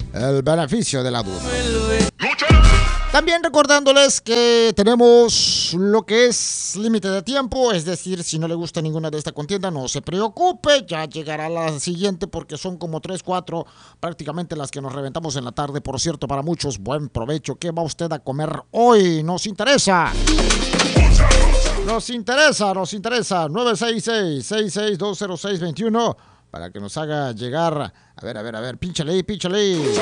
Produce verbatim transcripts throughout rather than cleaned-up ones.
el beneficio de la duda. También recordándoles que tenemos lo que es límite de tiempo, es decir, si no le gusta ninguna de esta contienda, no se preocupe, ya llegará la siguiente porque son como tres, cuatro, prácticamente las que nos reventamos en la tarde. Por cierto, para muchos, buen provecho. ¿Qué va usted a comer hoy? Nos interesa. Nos interesa, nos interesa. nueve seis seis, seis seis dos cero seis dos uno para que nos haga llegar. A ver, a ver, a ver, pínchale ahí, pínchale ahí.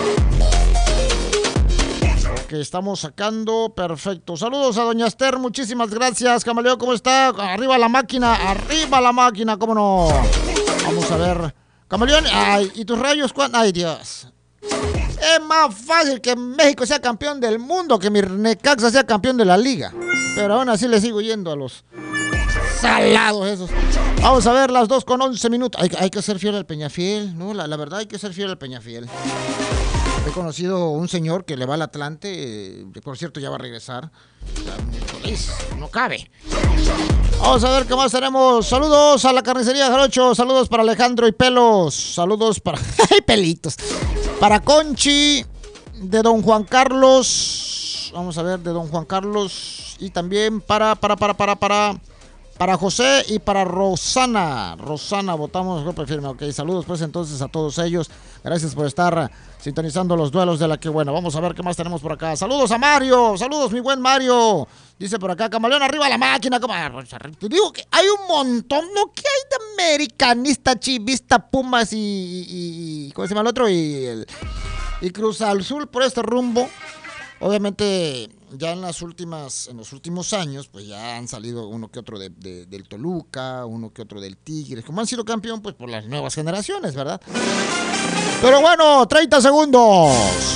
Que estamos sacando, perfecto. Saludos a doña Esther, muchísimas gracias. Camaleón, ¿cómo está? Arriba la máquina, arriba la máquina, ¿cómo no? Vamos a ver. Camaleón, ay, ¿y tus rayos cuándo? Ay, Dios. Es más fácil que México sea campeón del mundo que mi Necaxa sea campeón de la liga. Pero aún así le sigo yendo a los salados esos. Vamos a ver, las dos con once minutos. Hay, hay que ser fiel al Peñafiel, ¿no? La, la verdad hay que ser fiel al Peñafiel. He conocido un señor que le va al Atlante, que por cierto ya va a regresar. No cabe. Vamos a ver qué más tenemos. Saludos a la carnicería Jarocho. Saludos para Alejandro y Pelos. Saludos para... ¡Ay, pelitos! Para Conchi, de Don Juan Carlos. Vamos a ver, de Don Juan Carlos. Y también para, para, para, para, para... Para José y para Rosana. Rosana, votamos golpe firme. Ok, saludos pues entonces a todos ellos. Gracias por estar sintonizando los duelos de la que buena. Vamos a ver qué más tenemos por acá. Saludos a Mario. Saludos, mi buen Mario. Dice por acá, Camaleón, arriba la máquina. Te digo que hay un montón. ¿No? Que hay de americanista, chivista, Pumas y, y, y... ¿Cómo se llama el otro? Y, el, y Cruz Azul por este rumbo. Obviamente, ya en las últimas, en los últimos años, pues ya han salido uno que otro de, de, del Toluca, uno que otro del Tigres, como han sido campeón, pues por las nuevas generaciones, ¿verdad? Pero bueno, treinta segundos.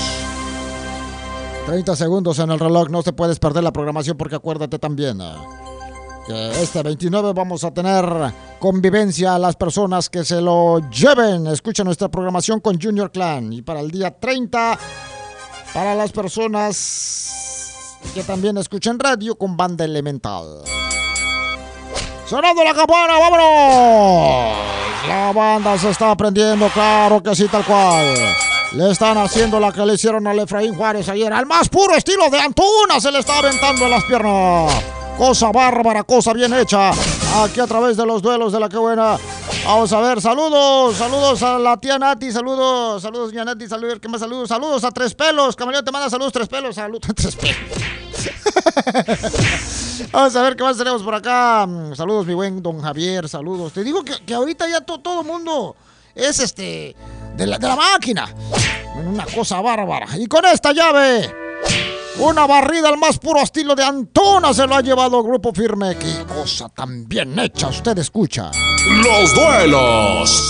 treinta segundos en el reloj, no te puedes perder la programación porque acuérdate también que este veintinueve vamos a tener convivencia a las personas que se lo lleven. Escucha nuestra programación con Junior Clan. Y para el día treinta... para las personas que también escuchan radio con Banda Elemental. ¡Sonando la campana, vámonos! La banda se está aprendiendo, claro que sí, tal cual. Le están haciendo la que le hicieron al Efraín Juárez ayer. Al más puro estilo de Antuna se le está aventando en las piernas. Cosa bárbara, cosa bien hecha. Aquí a través de los duelos de la que buena. Vamos a ver, saludos, saludos a la tía Nati, saludos, saludos, doña Nati, saludos, ¿qué más saludos? Saludos a Tres Pelos, Camaleón te manda saludos, Tres Pelos, saludos a Tres Pelos. Vamos a ver qué más tenemos por acá. Saludos, mi buen don Javier, saludos. Te digo que, que ahorita ya to, todo mundo es este, de la, de la máquina. Una cosa bárbara. Y con esta llave, una barrida al más puro estilo de Antuna se lo ha llevado Grupo Firme. Qué cosa tan bien hecha, usted escucha. Los duelos